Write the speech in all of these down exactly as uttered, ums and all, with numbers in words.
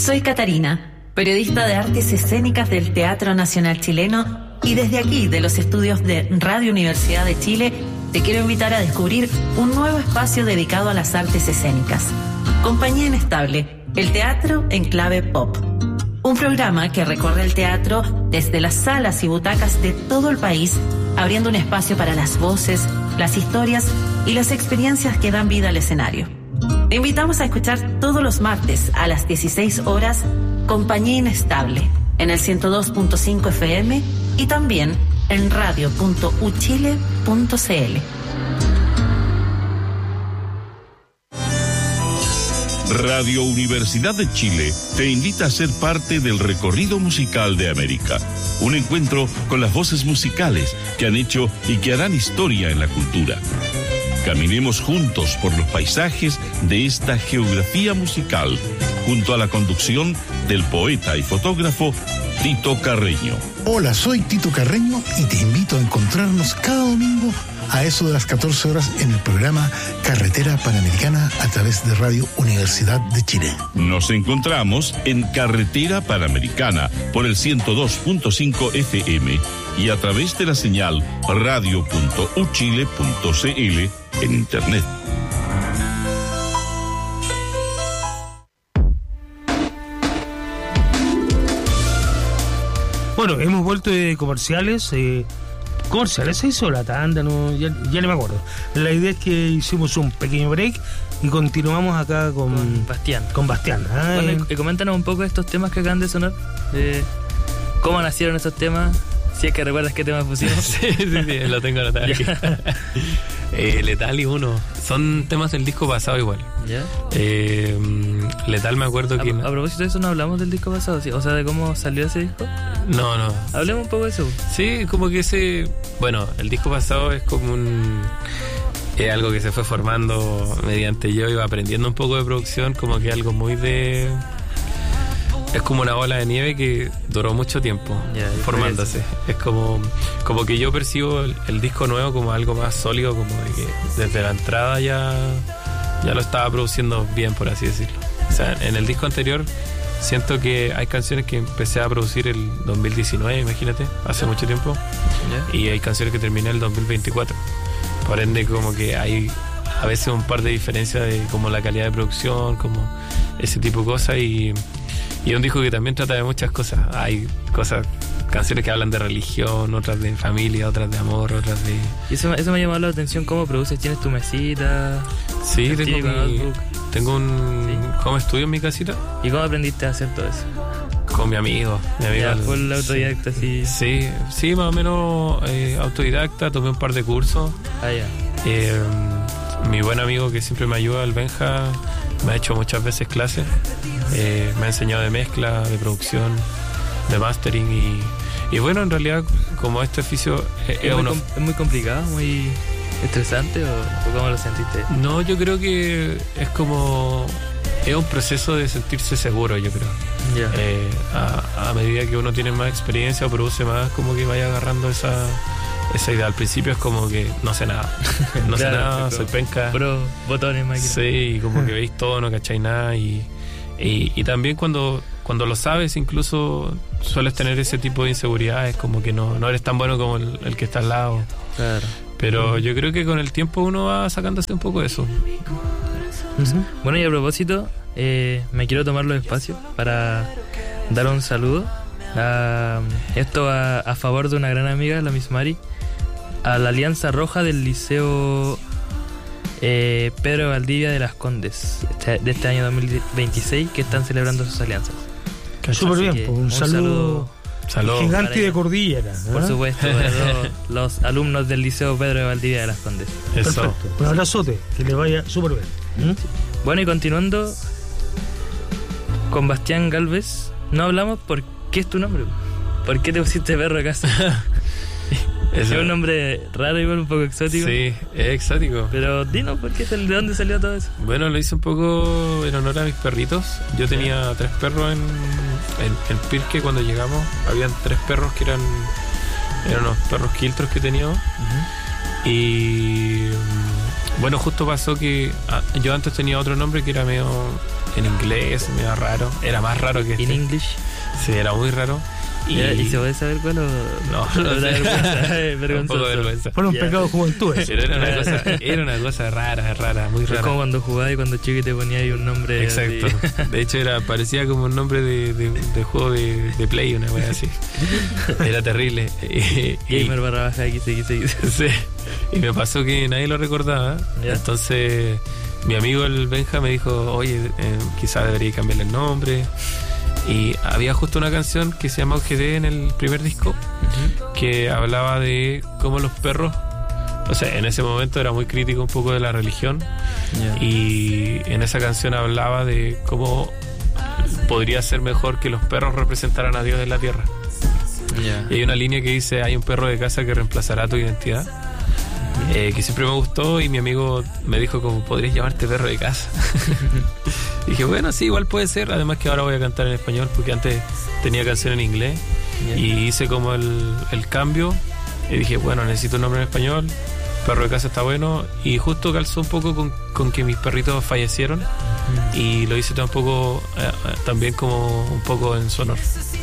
Soy Catarina, periodista de artes escénicas del Teatro Nacional Chileno, y desde aquí, de los estudios de Radio Universidad de Chile, te quiero invitar a descubrir un nuevo espacio dedicado a las artes escénicas. Compañía Inestable, el teatro en clave pop. Un programa que recorre el teatro desde las salas y butacas de todo el país, abriendo un espacio para las voces, las historias y las experiencias que dan vida al escenario. Te invitamos a escuchar todos los martes a las dieciséis horas Compañía Inestable en el ciento dos punto cinco F M y también en radio punto u chile punto c l. Radio Universidad de Chile te invita a ser parte del recorrido musical de América. Un encuentro con las voces musicales que han hecho y que harán historia en la cultura. Caminemos juntos por los paisajes de esta geografía musical, junto a la conducción del poeta y fotógrafo Tito Carreño. Hola, soy Tito Carreño y te invito a encontrarnos cada domingo a eso de las catorce horas en el programa Carretera Panamericana a través de Radio Universidad de Chile. Nos encontramos en Carretera Panamericana por el ciento dos punto cinco F M y a través de la señal radio punto u chile punto c l en internet. Bueno, hemos vuelto de comerciales. Eh, comerciales, ¿se hizo la tanda? No, ya, ya no me acuerdo. La idea es que hicimos un pequeño break y continuamos acá con, con Bastián. Con Bastián. Ah, bueno, y, y coméntanos un poco de estos temas que acaban de sonar. Eh, ¿Cómo nacieron estos temas? Si es que recuerdas qué temas pusimos. sí, sí, sí, lo tengo anotado aquí. eh, Letal y Uno. Son temas del disco pasado igual. ¿Ya? Eh, Letal me acuerdo a, que... A propósito de eso, ¿no hablamos del disco pasado? ¿Sí? O sea, de cómo salió ese disco. No, no. Hablemos un poco de eso. Sí, como que ese... Bueno, el disco pasado es como un... Es algo que se fue formando mediante yo iba aprendiendo un poco de producción, como que algo muy de... Es como una bola de nieve que duró mucho tiempo yeah, formándose. Es como, como que yo percibo el, el disco nuevo como algo más sólido, como de que desde la entrada ya, ya lo estaba produciendo bien, por así decirlo. O sea, en el disco anterior siento que hay canciones que empecé a producir el dos mil diecinueve, imagínate, hace mucho tiempo. Yeah. Y hay canciones que terminé el dos mil veinticuatro. Por ende, como que hay a veces un par de diferencias de como la calidad de producción, como ese tipo de cosas. Y... Y es un disco que también trata de muchas cosas. Hay cosas, canciones que hablan de religión, otras de familia, otras de amor, otras de... Y eso, eso me ha llamado la atención, ¿cómo produces? ¿Tienes tu mesita? Sí, tengo, mi, tengo un ¿Sí? home studio en mi casita. ¿Y cómo aprendiste a hacer todo eso? Con mi amigo. Mi amigo ya, fue el autodidacta, sí. Sí, sí, más o menos eh, autodidacta, tomé un par de cursos. Ah, ya. Eh, mi buen amigo que siempre me ayuda, el Benja, me ha hecho muchas veces clases. Eh, me ha enseñado de mezcla, de producción, de mastering y, y bueno, en realidad como este oficio es, ¿Es, uno... muy, ¿Es muy complicado, muy estresante o, o cómo lo sentiste? No, yo creo que es como es un proceso de sentirse seguro, yo creo. Yeah. Eh, a, a medida que uno tiene más experiencia o produce más, como que vaya agarrando esa esa idea. Al principio es como que no sé nada, no claro, sé nada, soy penca, pero botones, máquina. Sí, como que veis todo, no cacháis nada y Y, y también cuando, cuando lo sabes, incluso sueles tener ese tipo de inseguridades, como que no, no eres tan bueno como el, el que está al lado. Claro. Pero yo creo que con el tiempo uno va sacándose un poco de eso. Uh-huh. Bueno, y a propósito, eh, me quiero tomar los espacios para dar un saludo. A, esto a, a favor de una gran amiga, la Miss Mari, a la Alianza Roja del Liceo... Eh, Pedro Valdivia de Las Condes, este, de este año dos mil veintiséis, que están celebrando sus alianzas. Súper bien, pues, un, un saludo, saludo gigante de cordillera, ¿eh? Por supuesto, para todos los alumnos del Liceo Pedro de Valdivia de Las Condes. Eso. Perfecto, un abrazote, que le vaya súper bien. ¿Mm? Bueno, y continuando con Bastián Galvez, no hablamos por qué es tu nombre. ¿Por qué te pusiste perro a casa? Es un nombre raro, igual un poco exótico. Sí, es exótico. Pero dinos, ¿por qué? ¿De dónde salió todo eso? Bueno, lo hice un poco en honor a mis perritos. Yo tenía tres perros en, en, en Pirque cuando llegamos. Habían tres perros que eran eran unos perros quiltros que teníamos. Uh-huh. Y bueno, justo pasó que ah, yo antes tenía otro nombre que era medio en inglés, medio raro. Era más raro que este. In English. Sí, era muy raro. Y, ¿Y se puede saber cuál o...? No, no, no, vergüenza, un poco de vergüenza. Fueron Ya. pecados de juventud. Pero era una cosa, era una cosa rara, rara, muy Es rara. como cuando jugabas y cuando chico te ponías ahí un nombre. Exacto. así. De hecho, era parecía como un nombre de, de, de juego de, de Play, una wea así. Era terrible. Y, y- Gamer barra baja X X X. sí. Y me pasó que nadie lo recordaba. Ya. Entonces, mi amigo el Benja me dijo, oye, eh, quizás debería cambiarle el nombre. Y había justo una canción que se llama O G D en el primer disco, que hablaba de cómo los perros, o sea, en ese momento era muy crítico un poco de la religión, Ya. y en esa canción hablaba de cómo podría ser mejor que los perros representaran a Dios en la tierra. Ya. Y hay una línea que dice, hay un perro de casa que reemplazará tu identidad, eh, que siempre me gustó, y mi amigo me dijo como, podrías llamarte perro de casa. Y dije, bueno, sí, igual puede ser, además que ahora voy a cantar en español, porque antes tenía canción en inglés. Ya. Y hice como el, el cambio y dije, bueno, necesito un nombre en español, perro de casa está bueno, y justo calzó un poco con, con que mis perritos fallecieron, y lo hice tampoco eh, eh, también como un poco en su honor.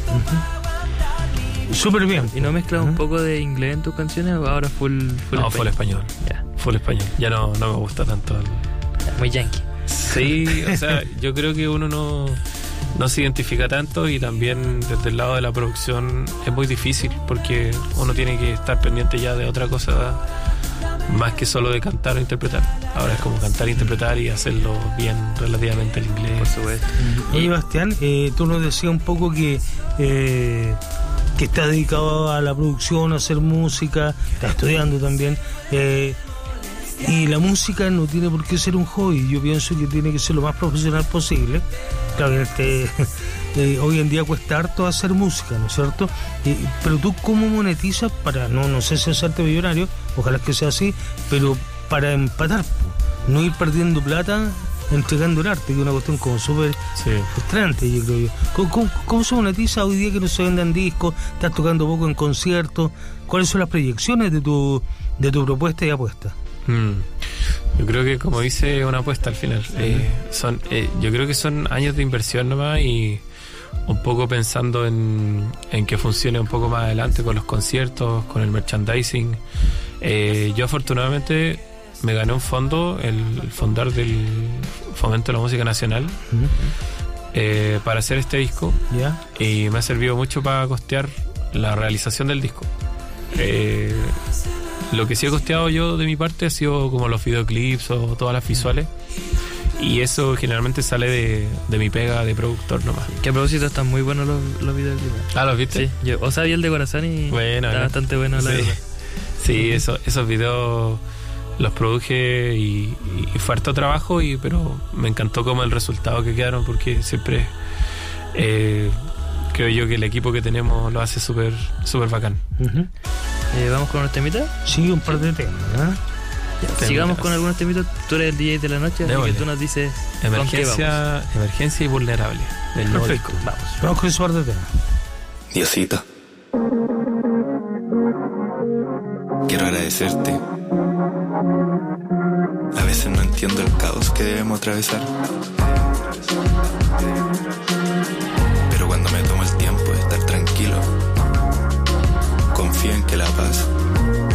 Súper bien. ¿Y no mezclas un poco de inglés en tus canciones o ahora full, full No, full español, Ya. full español, ya no, no me gusta tanto el... Ya, muy yankee. Sí, o sea, yo creo que uno no, no se identifica tanto, y también desde el lado de la producción es muy difícil porque uno tiene que estar pendiente ya de otra cosa más que solo de cantar o interpretar. Ahora es como cantar e interpretar y hacerlo bien relativamente en inglés. Por supuesto. Oye, Bastián, eh, tú nos decías un poco que eh, que estás dedicado a la producción, a hacer música, estás estudiando también. Eh, y la música no tiene por qué ser un hobby. Yo pienso que tiene que ser lo más profesional posible. Claro que este, eh, hoy en día cuesta harto hacer música, ¿no es cierto? Eh, pero tú, ¿cómo monetizas para, no, no sé si hacerte millonario, ojalá que sea así, pero para empatar, po, no ir perdiendo plata entregando el arte, que es una cuestión como súper Sí. frustrante, yo creo yo. ¿Cómo, cómo, cómo se monetiza hoy día que no se vendan discos? ¿Estás tocando poco en conciertos? ¿Cuáles son las proyecciones de tu, de tu propuesta y apuesta? Mm. Yo creo que, como dice, una apuesta al final. Eh, son, eh, yo creo que son años de inversión nomás, y un poco pensando en, en que funcione un poco más adelante con los conciertos, con el merchandising. Eh, yo afortunadamente me gané un fondo, el, el fondar del Fomento de la Música Nacional, eh, para hacer este disco, ¿Ya? y me ha servido mucho para costear la realización del disco. Eh, lo que sí he costeado yo de mi parte ha sido como los videoclips o todas las visuales, y eso generalmente sale de, de mi pega de productor nomás. Que a propósito están muy buenos los, los videoclips. Ah, ¿los viste? Sí, yo, o sea, vi el de corazón y Bueno, está ¿no? bastante bueno, la Sí, verdad. sí, eso, esos videos los produje y, y fue harto trabajo, y, pero me encantó como el resultado que quedaron, porque siempre eh, creo yo que el equipo que tenemos lo hace súper súper bacán. Uh-huh. Eh, Vamos con unos temitas. Sí, un par de temas, ¿eh? Temitas. Sigamos con algunos temitas. Tú eres el D J de la noche, así Démosle. que tú nos dices con qué vamos. Emergencia, emergencia y vulnerable del nuevo Perfecto. disco. Vamos. Vamos con ese par de temas. Diosito, quiero agradecerte. A veces no entiendo el caos que debemos atravesar, pero cuando me tomo el tiempo de estar tranquilo, confío en que la paz